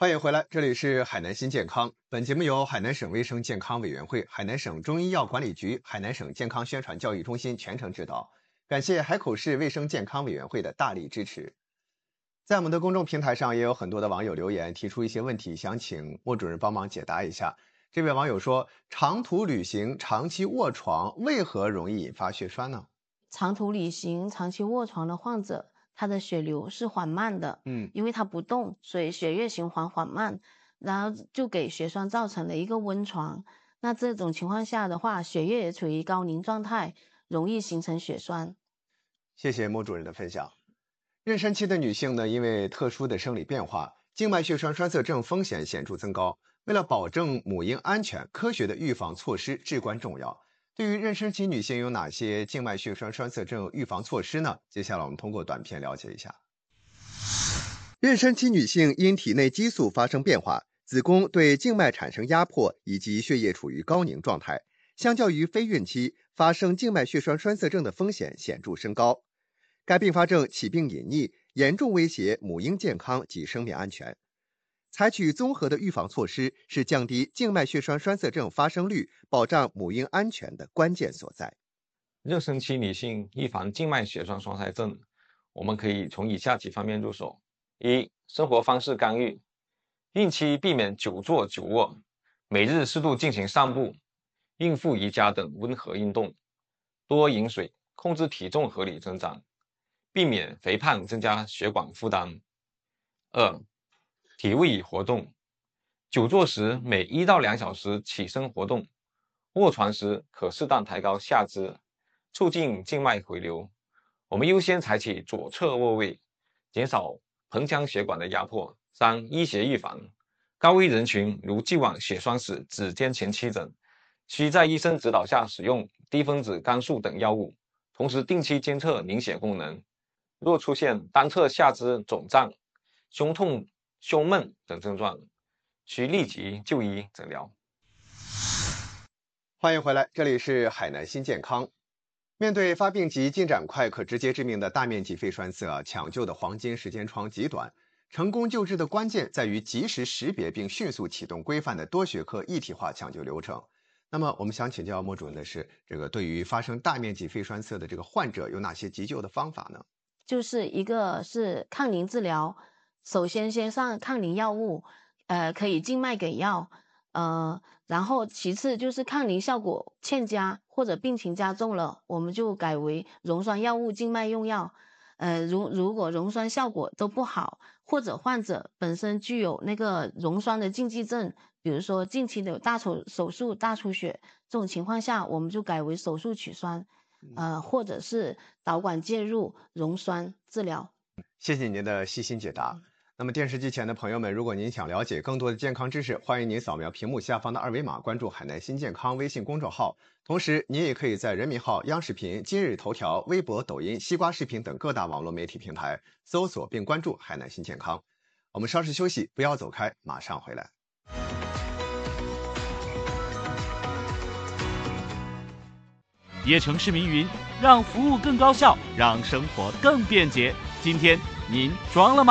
欢迎回来，这里是海南新健康。本节目由海南省卫生健康委员会、海南省中医药管理局、海南省健康宣传教育中心全程指导，感谢海口市卫生健康委员会的大力支持。在我们的公众平台上，也有很多的网友留言，提出一些问题，想请莫主任帮忙解答一下。这位网友说，长途旅行、长期卧床，为何容易引发血栓呢？ 长途旅行、长期卧床的患者，他的血流是缓慢的，因为他不动，所以血液循环缓慢，然后就给血栓造成了一个温床。那这种情况下的话，血液也处于高凝状态，容易形成血栓。 谢谢莫主任的分享。妊娠期的女性呢，因为特殊的生理变化，静脉血栓栓塞症风险显著增高。为了保证母婴安全，科学的预防措施至关重要。对于妊娠期女性有哪些静脉血栓栓塞症预防措施呢？接下来我们通过短片了解一下。妊娠期女性因体内激素发生变化，子宫对静脉产生压迫，以及血液处于高凝状态，相较于非孕期，发生静脉血栓栓塞症的风险显著升高。该并发症起病隐匿，严重威胁母婴健康及生命安全。采取综合的预防措施是降低静脉血栓栓塞症发生率、保障母婴安全的关键所在。 妊娠期女性预防静脉血栓栓塞症，我们可以从以下几方面入手：一、生活方式干预，孕期避免久坐久卧，每日适度进行散步、孕妇瑜伽等温和运动，多饮水，控制体重合理增长，避免肥胖增加血管负担。二、体位活动，久坐时每1到2小时起身活动，卧床时可适当抬高下肢，促进静脉回流。我们优先采取左侧卧位，减少盆腔血管的压迫。三、医学预防，高危人群如既往血栓史、指尖前期等，需在医生指导下使用低分子肝素等药物，同时定期监测凝血功能。若出现单侧下肢肿胀、胸痛、胸闷等症状，需立即就医诊疗。 欢迎回来，这里是海南新健康。面对发病急、进展快、可直接致命的大面积肺栓塞，抢救的黄金时间窗极短。成功救治的关键在于及时识别并迅速启动规范的多学科一体化抢救流程。那么我们想请教莫主任的是，对于发生大面积肺栓塞的这个患者有哪些急救的方法呢？ 就是一个是抗凝治疗，首先上抗凝药物，可以静脉给药，然后其次就是抗凝效果欠佳或者病情加重了，我们就改为溶栓药物静脉用药。如果溶栓效果都不好，或者患者本身具有那个溶栓的禁忌症，比如说近期的有手术大出血，这种情况下我们就改为手术取栓，或者是导管介入溶栓治疗。 谢谢您的细心解答。那么电视机前的朋友们，如果您想了解更多的健康知识，欢迎您扫描屏幕下方的2维码，关注海南新健康微信公众号。同时，您也可以在人民号、央视频、今日头条、微博、抖音、西瓜视频等各大网络媒体平台搜索并关注海南新健康。我们稍事休息，不要走开，马上回来。 椰城市民云：让服务更高效，让生活更便捷。今天您装了吗？